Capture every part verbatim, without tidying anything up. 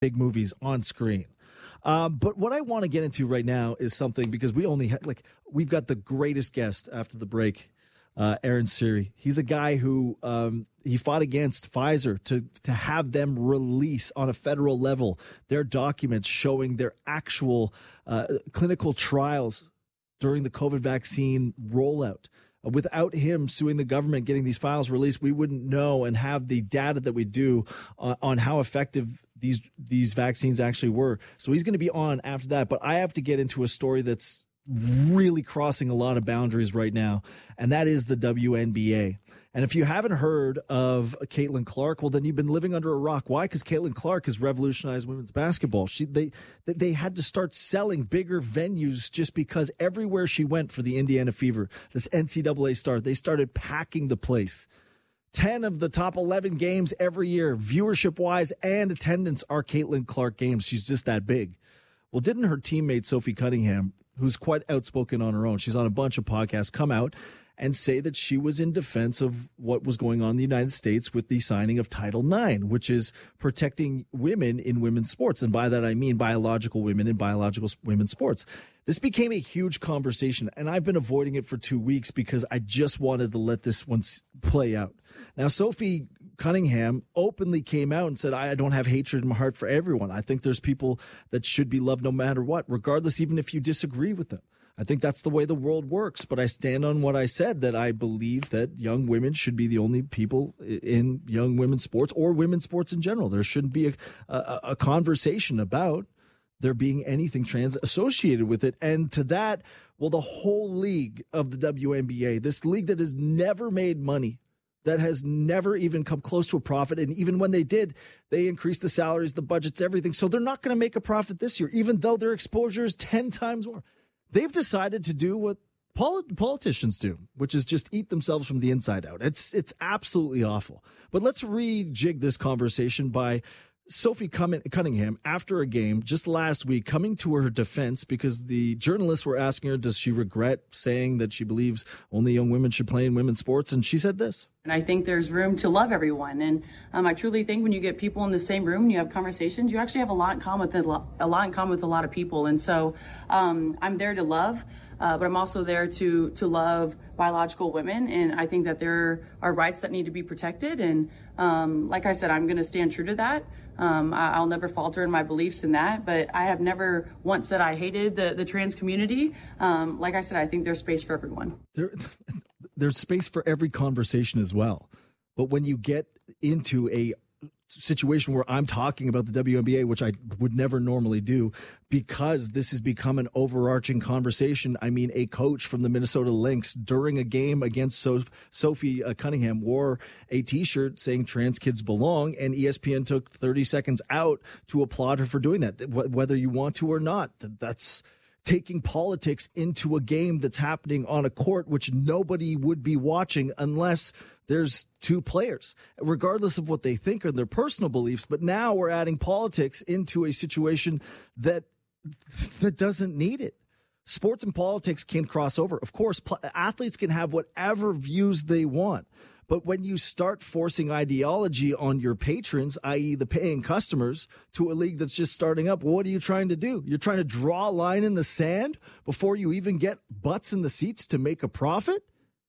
big movies on screen. Um, but what I want to get into right now is something, because we only have, like, we've got the greatest guest after the break, uh, Aaron Siri. He's a guy who um, he fought against Pfizer to to have them release on a federal level their documents showing their actual uh, clinical trials during the COVID vaccine rollout. Without him suing the government, getting these files released, we wouldn't know and have the data that we do on, on how effective these these vaccines actually were. So he's going to be on after that. But I have to get into a story that's really crossing a lot of boundaries right now, and that is the W N B A. And if you haven't heard of Caitlin Clark, well, then you've been living under a rock. Why? Because Caitlin Clark has revolutionized women's basketball. She they they had to start selling bigger venues just because everywhere she went for the Indiana Fever, this N C double A star, they started packing the place. ten of the top eleven games every year, viewership-wise and attendance, are Caitlin Clark games. She's just that big. Well, didn't her teammate Sophie Cunningham, who's quite outspoken on her own, she's on a bunch of podcasts, come out and say that she was in defense of what was going on in the United States with the signing of Title nine, which is protecting women in women's sports. And by that, I mean biological women in biological women's sports. This became a huge conversation, and I've been avoiding it for two weeks because I just wanted to let this one play out. Now, Sophie Cunningham openly came out and said, I don't have hatred in my heart for everyone. I think there's people that should be loved no matter what, regardless, even if you disagree with them. I think that's the way the world works, but I stand on what I said, that I believe that young women should be the only people in young women's sports or women's sports in general. There shouldn't be a, a, a conversation about there being anything trans associated with it. And to that, well, the whole league of the W N B A, this league that has never made money, that has never even come close to a profit. And even when they did, they increased the salaries, the budgets, everything. So they're not going to make a profit this year, even though their exposure is ten times more. They've decided to do what polit- politicians do, which is just eat themselves from the inside out. It's it's absolutely awful. But let's rejig this conversation by Sophie Cunningham, after a game just last week, coming to her defense because the journalists were asking her, does she regret saying that she believes only young women should play in women's sports? And she said this. And I think there's room to love everyone. And um, I truly think when you get people in the same room and you have conversations, you actually have a lot in common with a lot, a lot in common with a lot of people. And so um, I'm there to love, uh, but I'm also there to to love biological women. And I think that there are rights that need to be protected. And um, like I said, I'm going to stand true to that. Um, I, I'll never falter in my beliefs in that. But I have never once said I hated the, the trans community. Um, like I said, I think there's space for everyone. There, there's space for every conversation as well. But when you get into a situation where I'm talking about the W N B A, which I would never normally do, because this has become an overarching conversation. I mean, a coach from the Minnesota Lynx during a game against so- Sophie uh, Cunningham wore a T-shirt saying trans kids belong, and E S P N took thirty seconds out to applaud her for doing that, whether you want to or not. That's taking politics into a game that's happening on a court which nobody would be watching unless there's two players, regardless of what they think or their personal beliefs. But now we're adding politics into a situation that that doesn't need it. Sports and politics can cross over. Of course, pl- athletes can have whatever views they want. But when you start forcing ideology on your patrons, that is the paying customers, to a league that's just starting up, what are you trying to do? You're trying to draw a line in the sand before you even get butts in the seats to make a profit?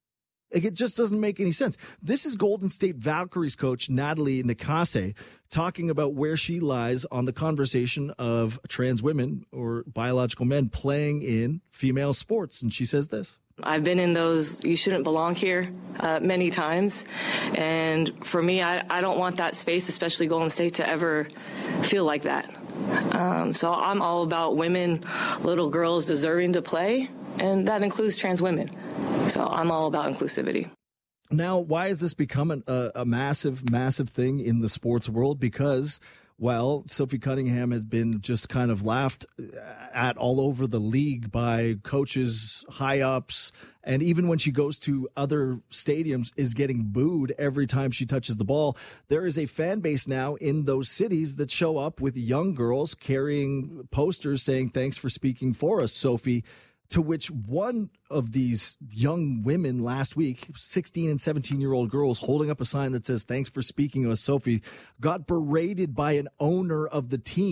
It just doesn't make any sense. This is Golden State Valkyries coach Natalie Nikase talking about where she lies on the conversation of trans women or biological men playing in female sports. And she says this. I've been in those you shouldn't belong here uh, many times. And for me, I, I don't want that space, especially Golden State, to ever feel like that. Um, so I'm all about women, little girls deserving to play, and that includes trans women. So I'm all about inclusivity. Now, why has this become an, a, a massive, massive thing in the sports world? Because, well, Sophie Cunningham has been just kind of laughed at all over the league by coaches, high-ups, and even when she goes to other stadiums is getting booed every time she touches the ball. There is a fan base now in those cities that show up with young girls carrying posters saying, thanks for speaking for us, Sophie, to which one of these young women last week, sixteen and seventeen-year-old girls holding up a sign that says, "Thanks for speaking to us, Sophie," got berated by an owner of the team.